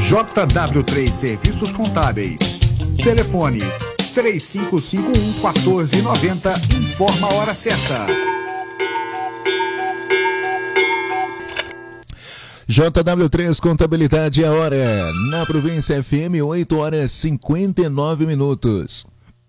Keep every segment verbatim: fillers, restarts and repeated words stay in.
J W três Serviços Contábeis. Telefone três cinco cinco um, um quatro nove zero. Informa a hora certa. J W três Contabilidade, a hora. Na Província F M, oito horas e cinquenta e nove minutos.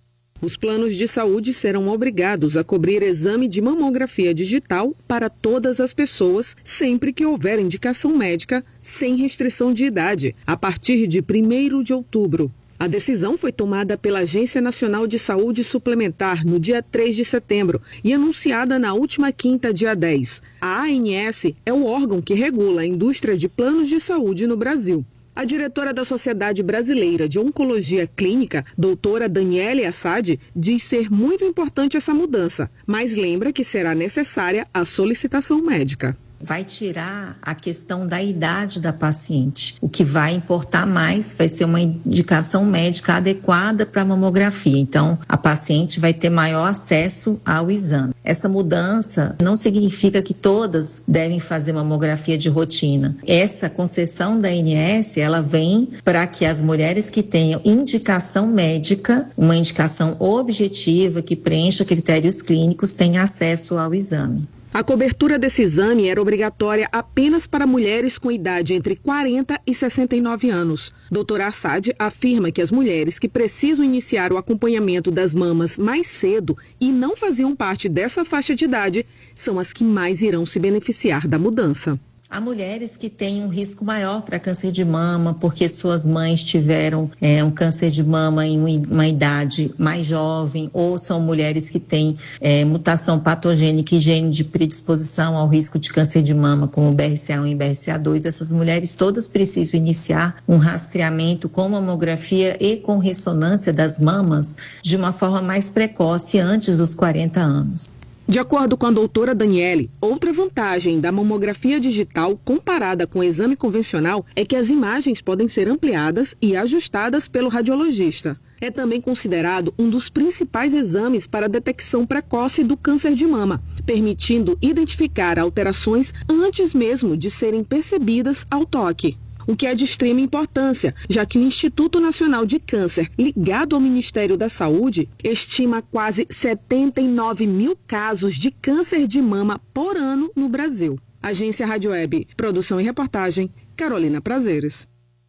Os planos de saúde serão obrigados a cobrir exame de mamografia digital para todas as pessoas, sempre que houver indicação médica, sem restrição de idade, a partir de primeiro de outubro. A decisão foi tomada pela Agência Nacional de Saúde Suplementar no dia três de setembro e anunciada na última quinta, dia dez. A A N S é o órgão que regula a indústria de planos de saúde no Brasil. A diretora da Sociedade Brasileira de Oncologia Clínica, doutora Daniele Assad, diz ser muito importante essa mudança, mas lembra que será necessária a solicitação médica. Vai tirar a questão da idade da paciente. O que vai importar mais vai ser uma indicação médica adequada para a mamografia. Então, a paciente vai ter maior acesso ao exame. Essa mudança não significa que todas devem fazer mamografia de rotina. Essa concessão da A N S, ela vem para que as mulheres que tenham indicação médica, uma indicação objetiva que preencha critérios clínicos, tenham acesso ao exame. A cobertura desse exame era obrigatória apenas para mulheres com idade entre quarenta e sessenta e nove anos. Doutora Assad afirma que as mulheres que precisam iniciar o acompanhamento das mamas mais cedo e não faziam parte dessa faixa de idade são as que mais irão se beneficiar da mudança. Há mulheres que têm um risco maior para câncer de mama porque suas mães tiveram é, um câncer de mama em uma idade mais jovem, ou são mulheres que têm é, mutação patogênica e gene de predisposição ao risco de câncer de mama, como B R C A um e B R C A dois. Essas mulheres todas precisam iniciar um rastreamento com mamografia e com ressonância das mamas de uma forma mais precoce, antes dos quarenta anos. De acordo com a doutora Daniele, outra vantagem da mamografia digital comparada com o exame convencional é que as imagens podem ser ampliadas e ajustadas pelo radiologista. É também considerado um dos principais exames para a detecção precoce do câncer de mama, permitindo identificar alterações antes mesmo de serem percebidas ao toque. O que é de extrema importância, já que o Instituto Nacional de Câncer, ligado ao Ministério da Saúde, estima quase setenta e nove mil casos de câncer de mama por ano no Brasil. Agência Rádio Web, produção e reportagem, Carolina Prazeres.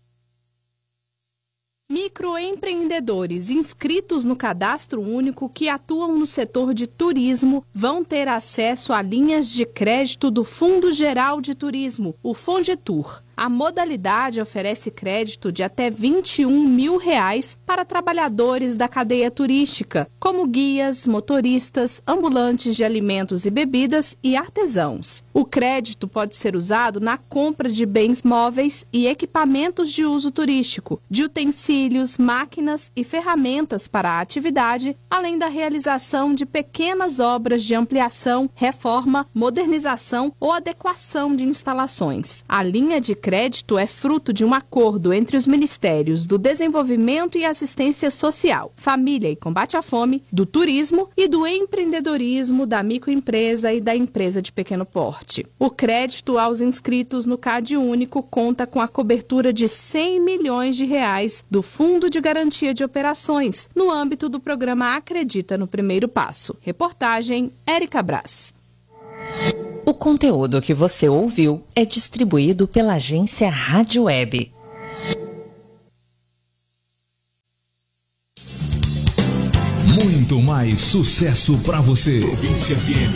Microempreendedores inscritos no Cadastro Único que atuam no setor de turismo vão ter acesso a linhas de crédito do Fundo Geral de Turismo, o Fongetur. A modalidade oferece crédito de até vinte e um mil reais para trabalhadores da cadeia turística, como guias, motoristas, ambulantes de alimentos e bebidas e artesãos. O crédito pode ser usado na compra de bens móveis e equipamentos de uso turístico, de utensílios, máquinas e ferramentas para a atividade, além da realização de pequenas obras de ampliação, reforma, modernização ou adequação de instalações. A linha de crédito é fruto de um acordo entre os Ministérios do Desenvolvimento e Assistência Social, Família e Combate à Fome, do Turismo e do Empreendedorismo, da microempresa e da empresa de pequeno porte. O crédito aos inscritos no Cade Único conta com a cobertura de cem milhões de reais do Fundo de Garantia de Operações, no âmbito do programa Acredita no Primeiro Passo. Reportagem Érica Brás. O conteúdo que você ouviu é distribuído pela agência Rádio Web. Muito mais sucesso para você. Província F M.